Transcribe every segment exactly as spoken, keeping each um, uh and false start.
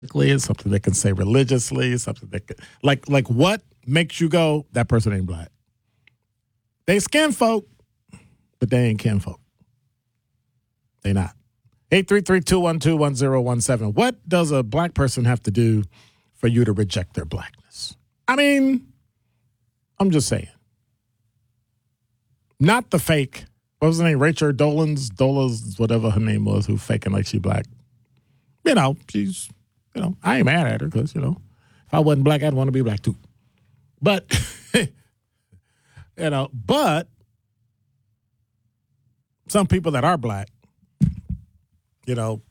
It's something they can say religiously. Something that can, like like what makes you go, that person ain't black? They skin folk, but they ain't kin folk. They not. eight three three, two one two, one zero one seven. What does a black person have to do for you to reject their blackness? I mean, I'm just saying. Not the fake. What was her name? Rachel Dolan's, Dola's, whatever her name was, who faking like she black. You know, she's, you know, I ain't mad at her because, you know, if I wasn't black, I'd want to be black too. But, you know, but some people that are black, you know,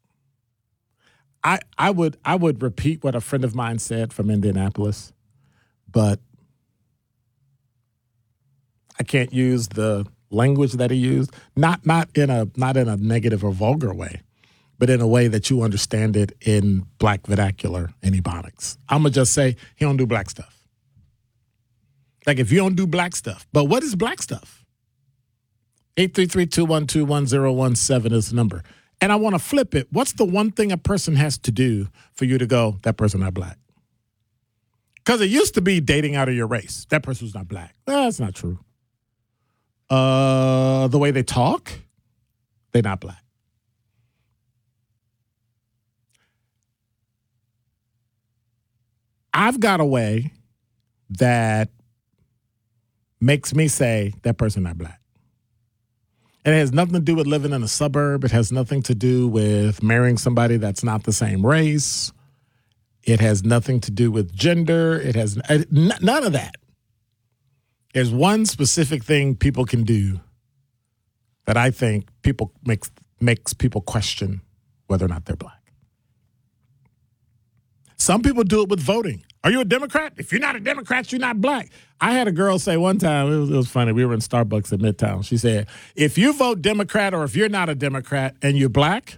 I I would I would repeat what a friend of mine said from Indianapolis, but I can't use the language that he used. Not not in a not in a negative or vulgar way, but in a way that you understand it in black vernacular and ebonics. I'm gonna just say he don't do black stuff. Like if you don't do black stuff, but what is black stuff? eight three three, two one two, one zero one seven is the number. And I want to flip it. What's the one thing a person has to do for you to go, that person not black? Because it used to be dating out of your race. That person's not black. That's not true. Uh, the way they talk, they're not black. I've got a way that makes me say that person not black. And it has nothing to do with living in a suburb. It has nothing to do with marrying somebody that's not the same race. It has nothing to do with gender. It has none of that. There's one specific thing people can do that I think people makes makes people question whether or not they're black. Some people do it with voting. Are you a Democrat? If you're not a Democrat, you're not black. I had a girl say one time, it was, it was funny, we were in Starbucks at Midtown. She said, if you vote Democrat or if you're not a Democrat and you're black,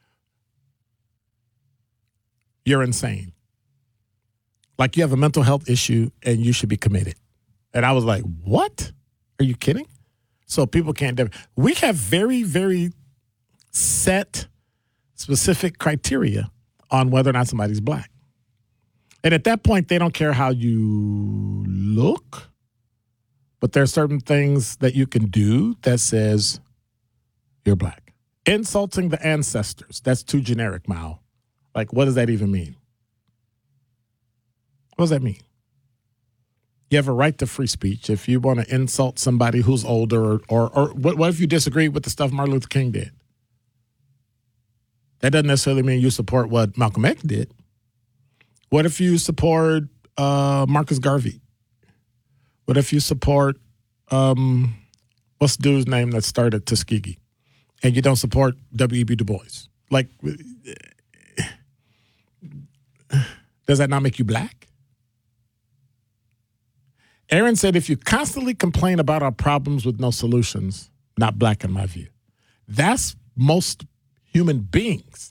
you're insane. Like you have a mental health issue and you should be committed. And I was like, what? Are you kidding? So people can't, we have very, very set, specific criteria on whether or not somebody's black. And at that point, they don't care how you look, but there are certain things that you can do that says you're black. Insulting the ancestors, that's too generic, Mao. Like, what does that even mean? What does that mean? You have a right to free speech. If you want to insult somebody who's older, or, or, or what, what if you disagree with the stuff Martin Luther King did? That doesn't necessarily mean you support what Malcolm X did. What if you support uh, Marcus Garvey? What if you support, um, what's the dude's name that started Tuskegee? And you don't support W E B Du Bois? Like, does that not make you black? Aaron said, if you constantly complain about our problems with no solutions, not black in my view. That's most human beings.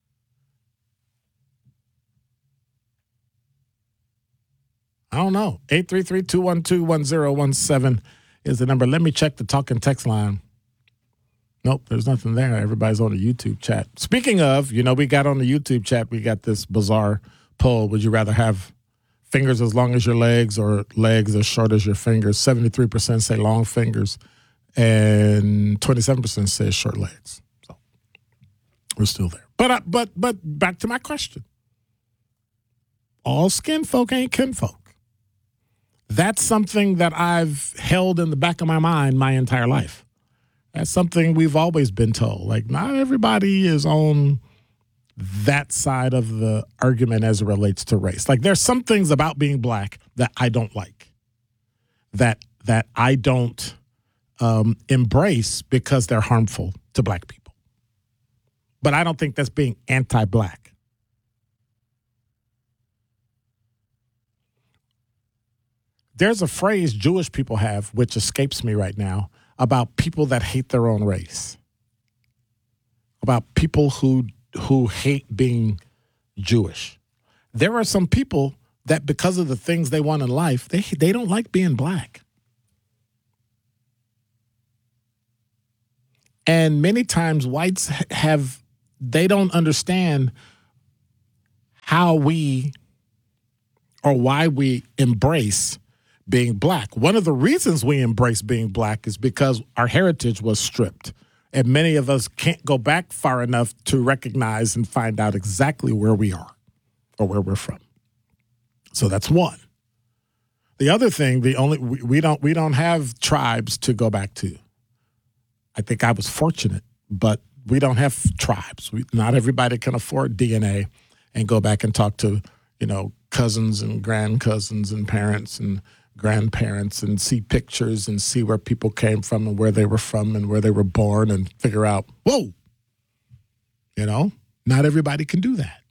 I don't know. eight three three, two one two, one zero one seven is the number. Let me check the talk and text line. Nope, there's nothing there. Everybody's on the YouTube chat. Speaking of, you know, we got on the YouTube chat, we got this bizarre poll. Would you rather have fingers as long as your legs or legs as short as your fingers? seventy-three percent say long fingers and twenty-seven percent say short legs. So we're still there. But, uh, but, but back to my question. All skin folk ain't kin folk. That's something that I've held in the back of my mind my entire life. That's something we've always been told. Like, not everybody is on that side of the argument as it relates to race. Like, there's some things about being black that I don't like, that that I don't um, embrace because they're harmful to black people. But I don't think that's being anti-black. There's a phrase Jewish people have, which escapes me right now, about people that hate their own race, about people who who hate being Jewish. There are some people that because of the things they want in life, they they don't like being black. And many times whites have, they don't understand how we or why we embrace being black. One of the reasons we embrace being black is because our heritage was stripped. And many of us can't go back far enough to recognize and find out exactly where we are or where we're from. So that's one. The other thing, the only we, we don't we don't have tribes to go back to. I think I was fortunate, but we don't have tribes. We, not everybody can afford D N A and go back and talk to, you know, cousins and grandcousins and parents and grandparents and see pictures and see where people came from and where they were from and where they were born and figure out, whoa, you know, not everybody can do that.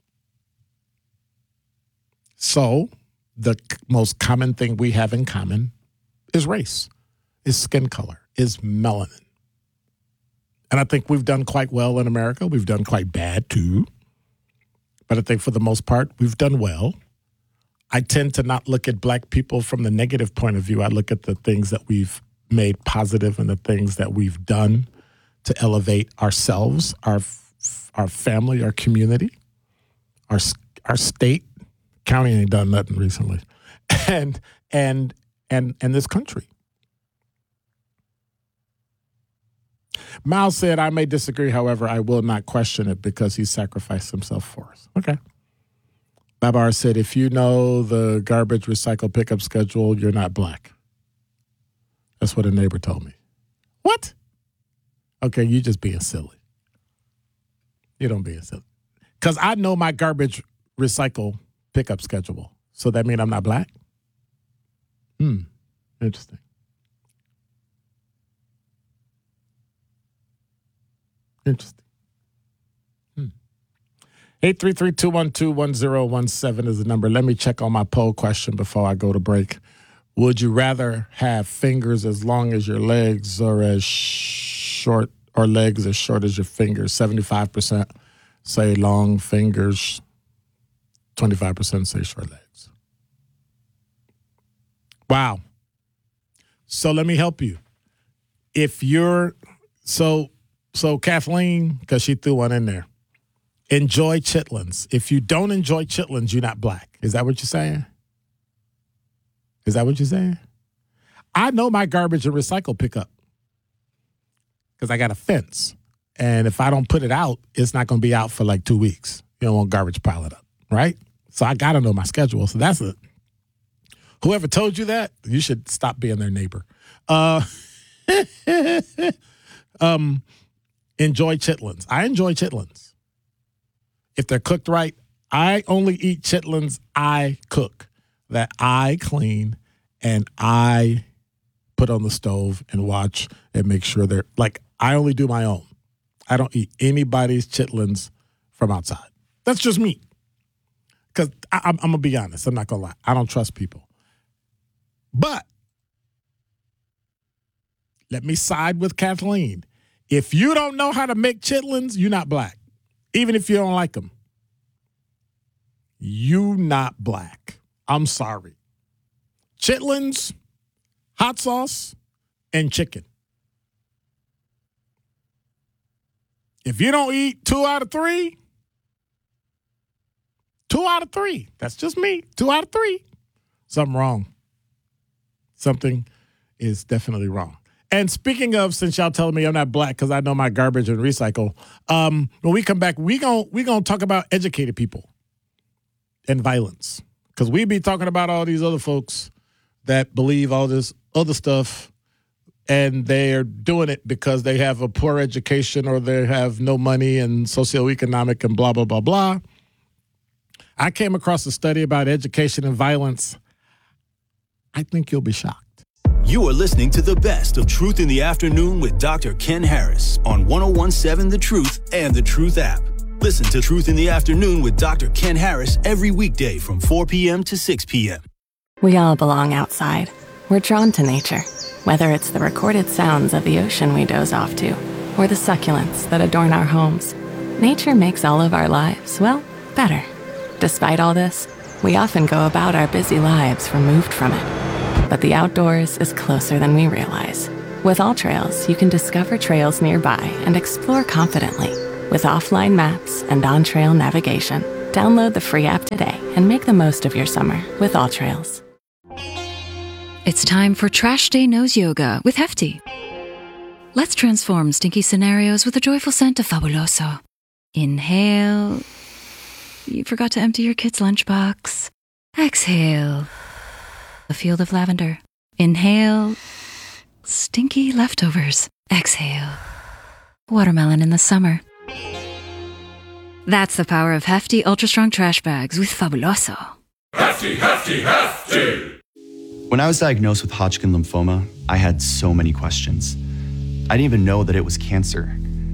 So the most common thing we have in common is race, is skin color, is melanin. And I think we've done quite well in America. We've done quite bad, too. But I think for the most part, we've done well. I tend to not look at black people from the negative point of view. I look at the things that we've made positive and the things that we've done to elevate ourselves, our our family, our community, our our state. County ain't done nothing recently, and and and and this country. Miles said, "I may disagree, however, I will not question it because he sacrificed himself for us." Okay. Babar said, "If you know the garbage recycle pickup schedule, you're not black." That's what a neighbor told me. What? Okay, you just being silly. You don't being silly. Because I know my garbage recycle pickup schedule. So that mean I'm not black? Hmm. Interesting. Interesting. Hmm. eight three three, two one two, one zero one seven is the number. Let me check on my poll question before I go to break. Would you rather have fingers as long as your legs or as short or legs as short as your fingers? seventy-five percent say long fingers. twenty-five percent say short legs. Wow. So let me help you. If you're, so, so Kathleen, because she threw one in there, enjoy chitlins. If you don't enjoy chitlins, you're not black. Is that what you're saying? Is that what you're saying? I know my garbage and recycle pickup because I got a fence. And if I don't put it out, it's not going to be out for like two weeks. You don't want garbage pile it up. Right? So I got to know my schedule. So that's it. Whoever told you that, you should stop being their neighbor. Uh, um, enjoy chitlins. I enjoy chitlins. If they're cooked right, I only eat chitlins I cook, that I clean and I put on the stove and watch and make sure they're, like, I only do my own. I don't eat anybody's chitlins from outside. That's just me. Because I'm, I'm going to be honest. I'm not going to lie. I don't trust people. But let me side with Kathleen. If you don't know how to make chitlins, you're not black. Even if you don't like them. You not black. I'm sorry. Chitlins, hot sauce, and chicken. If you don't eat two out of three, two out of three. That's just me. Two out of three. Something wrong. Something is definitely wrong. And speaking of, since y'all telling me I'm not black because I know my garbage and recycle, um, when we come back, we gon' we gonna talk about educated people and violence. Because we be talking about all these other folks that believe all this other stuff and they're doing it because they have a poor education or they have no money and socioeconomic and blah, blah, blah, blah. I came across a study about education and violence. I think you'll be shocked. You are listening to the best of Truth in the Afternoon with Doctor Ken Harris on one oh one point seven The Truth and The Truth app. Listen to Truth in the Afternoon with Doctor Ken Harris every weekday from four p.m. to six p.m. We all belong outside. We're drawn to nature, whether it's the recorded sounds of the ocean we doze off to or the succulents that adorn our homes. Nature makes all of our lives, well, better. Despite all this, we often go about our busy lives removed from it. But the outdoors is closer than we realize. With AllTrails, you can discover trails nearby and explore confidently with offline maps and on-trail navigation. Download the free app today and make the most of your summer with AllTrails. It's time for Trash Day Nose Yoga with Hefty. Let's transform stinky scenarios with a joyful scent of Fabuloso. Inhale. You forgot to empty your kid's lunchbox. Exhale. A field of lavender. Inhale. Stinky leftovers. Exhale. Watermelon in the summer. That's the power of Hefty Ultra Strong Trash Bags with Fabuloso. Hefty, Hefty, Hefty! When I was diagnosed with Hodgkin lymphoma, I had so many questions. I didn't even know that it was cancer.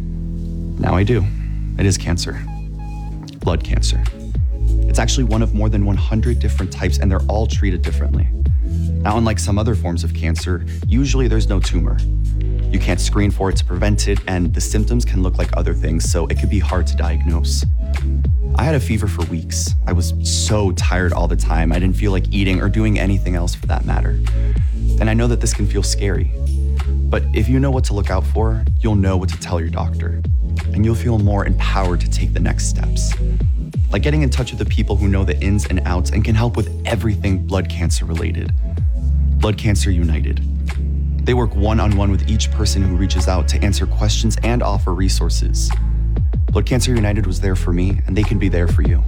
Now I do. It is cancer. Blood cancer. It's actually one of more than one hundred different types, and they're all treated differently. Now, unlike some other forms of cancer, usually there's no tumor. You can't screen for it to prevent it, and the symptoms can look like other things, so it could be hard to diagnose. I had a fever for weeks. I was so tired all the time. I didn't feel like eating or doing anything else for that matter. And I know that this can feel scary. But if you know what to look out for, you'll know what to tell your doctor. And you'll feel more empowered to take the next steps. Like getting in touch with the people who know the ins and outs and can help with everything blood cancer related. Blood Cancer United. They work one-on-one with each person who reaches out to answer questions and offer resources. Blood Cancer United was there for me, and they can be there for you.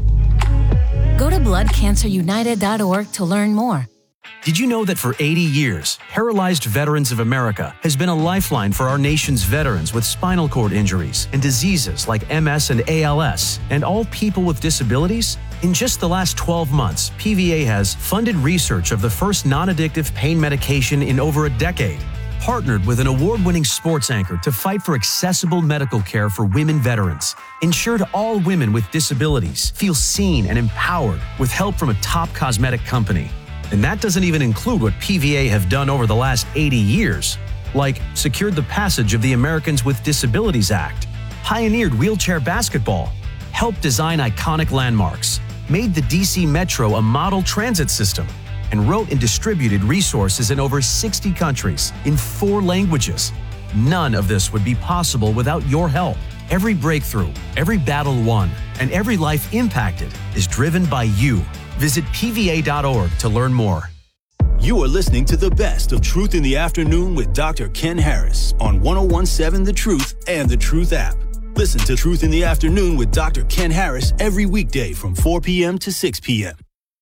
Go to blood cancer united dot org to learn more. Did you know that for eighty years, Paralyzed Veterans of America has been a lifeline for our nation's veterans with spinal cord injuries and diseases like M S and A L S, and all people with disabilities? In just the last twelve months, P V A has funded research of the first non-addictive pain medication in over a decade, partnered with an award-winning sports anchor to fight for accessible medical care for women veterans, ensured all women with disabilities feel seen and empowered with help from a top cosmetic company. And that doesn't even include what P V A have done over the last eighty years, like secured the passage of the Americans with Disabilities Act, pioneered wheelchair basketball, helped design iconic landmarks, made the D C Metro a model transit system, and wrote and distributed resources in over sixty countries in four languages. None of this would be possible without your help. Every breakthrough, every battle won, and every life impacted is driven by you. Visit P V A dot org to learn more. You are listening to the best of Truth in the Afternoon with Doctor Ken Harris on one oh one seven The Truth and The Truth app. Listen to Truth in the Afternoon with Doctor Ken Harris every weekday from four p.m. to six p.m.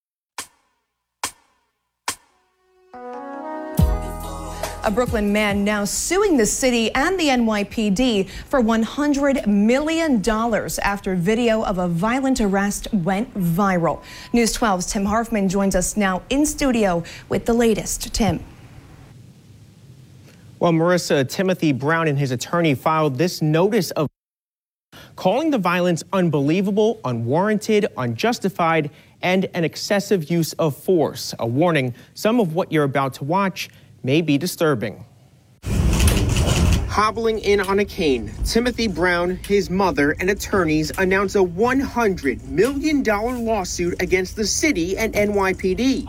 A Brooklyn man now suing the city and the N Y P D for one hundred million dollars after video of a violent arrest went viral. News twelve's Tim Harfman joins us now in studio with the latest. Tim. Well, Marissa, Timothy Brown and his attorney filed this notice of calling the violence unbelievable, unwarranted, unjustified, and an excessive use of force. A warning, some of what you're about to watch may be disturbing. Hobbling in on a cane, Timothy Brown, his mother, and attorneys announce a one hundred million dollars lawsuit against the city and N Y P D.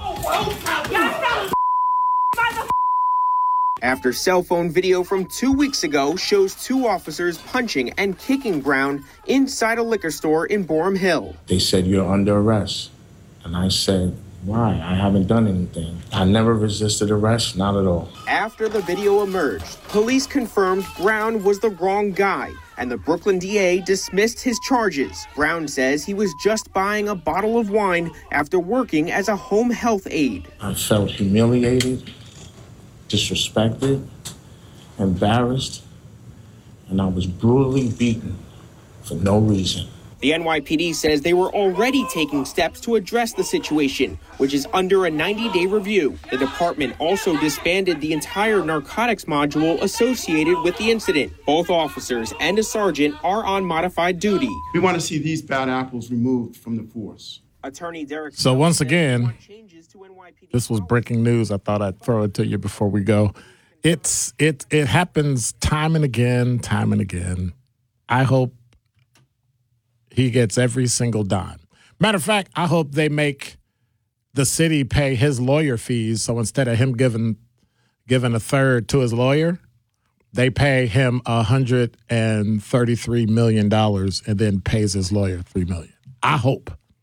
After cell phone video from two weeks ago shows two officers punching and kicking Brown inside a liquor store in Boerum Hill. They said, "You're under arrest." And I said, "Why? I haven't done anything. I never resisted arrest, not at all." After the video emerged, police confirmed Brown was the wrong guy, and the Brooklyn D A dismissed his charges. Brown says he was just buying a bottle of wine after working as a home health aide. I felt humiliated, disrespected, embarrassed, and I was brutally beaten for no reason. The N Y P D says they were already taking steps to address the situation, which is under a ninety-day review. The department also disbanded the entire narcotics module associated with the incident. Both officers and a sergeant are on modified duty. We want to see these bad apples removed from the force. Attorney Derek. So once again, this was breaking news. I thought I'd throw it to you before we go. It's it it happens time and again, time and again. I hope he gets every single dime. Matter of fact, I hope they make the city pay his lawyer fees. So instead of him giving giving a third to his lawyer, they pay him one hundred thirty-three million dollars and then pays his lawyer three million dollars. I hope.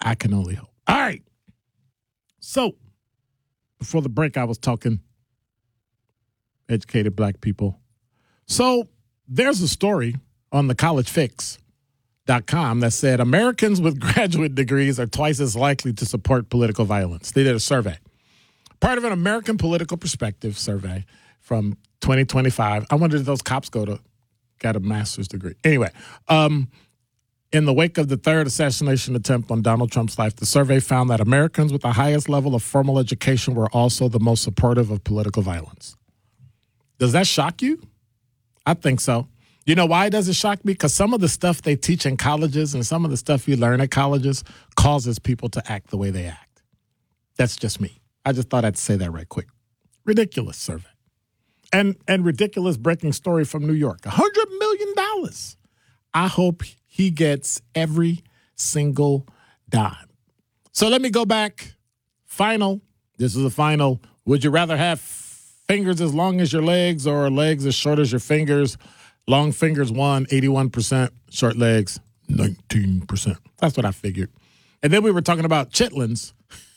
I can only hope. All right. So before the break, I was talking educated black people. So there's a story on the college fix dot com that said Americans with graduate degrees are twice as likely to support political violence. They did a survey. Part of an American Political Perspective survey from twenty twenty-five. I wonder if those cops go to got a master's degree. Anyway, um, in the wake of the third assassination attempt on Donald Trump's life, the survey found that Americans with the highest level of formal education were also the most supportive of political violence. Does that shock you? I think so. You know why does it shock me? Because some of the stuff they teach in colleges and some of the stuff you learn at colleges causes people to act the way they act. That's just me. I just thought I'd say that right quick. Ridiculous survey. And and ridiculous breaking story from New York. one hundred million dollars. I hope he gets every single dime. So let me go back. Final. This is the final. Would you rather have fingers as long as your legs or legs as short as your fingers? Long fingers won, eighty-one percent. Short legs, nineteen percent. That's what I figured. And then we were talking about chitlins.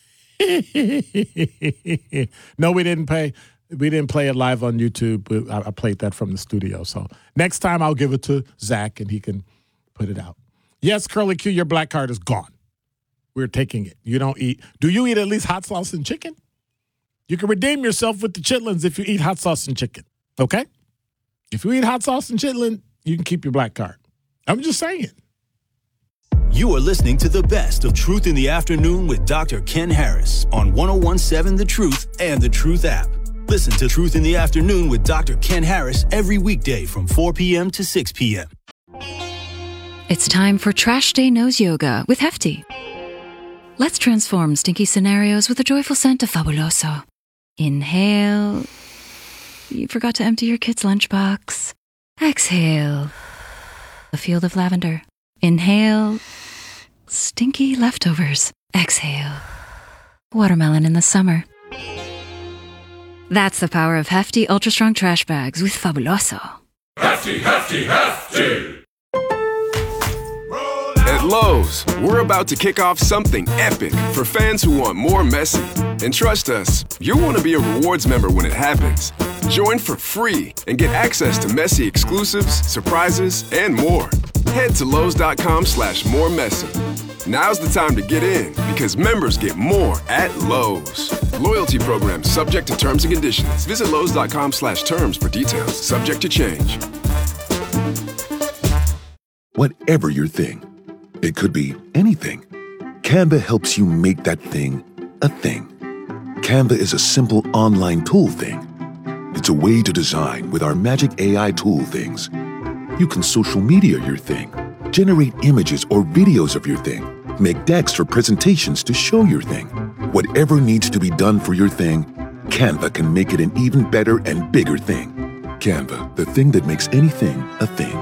No, we didn't pay. We didn't play it live on YouTube. I, I played that from the studio. So next time I'll give it to Zach and he can put it out. Yes, Curly Q, your black card is gone. We're taking it. You don't eat. Do you eat at least hot sauce and chicken? You can redeem yourself with the chitlins if you eat hot sauce and chicken. Okay? If you eat hot sauce and chitlin, you can keep your black card. I'm just saying. You are listening to the best of Truth in the Afternoon with Doctor Ken Harris on one oh one seven The Truth and The Truth app. Listen to Truth in the Afternoon with Doctor Ken Harris every weekday from four p.m. to six p.m. It's time for Trash Day Nose Yoga with Hefty. Let's transform stinky scenarios with the joyful scent of Fabuloso. Inhale. You forgot to empty your kid's lunchbox. Exhale. A field of lavender. Inhale. Stinky leftovers. Exhale. Watermelon in the summer. That's the power of Hefty Ultra Strong Trash Bags with Fabuloso. Hefty, hefty, hefty! At Lowe's, we're about to kick off something epic for fans who want more messy. And trust us, you'll want to be a rewards member when it happens. Join for free and get access to messy exclusives, surprises, and more. Head to Lowe's.com slash more messy. Now's the time to get in because members get more at Lowe's. Loyalty program subject to terms and conditions. Visit Lowe's.com slash terms for details. Subject to change. Whatever your thing, it could be anything. Canva helps you make that thing a thing. Canva is a simple online tool thing. It's a way to design with our magic A I tool things. You can social media your thing, generate images or videos of your thing, make decks or presentations to show your thing. Whatever needs to be done for your thing, Canva can make it an even better and bigger thing. Canva, the thing that makes anything a thing.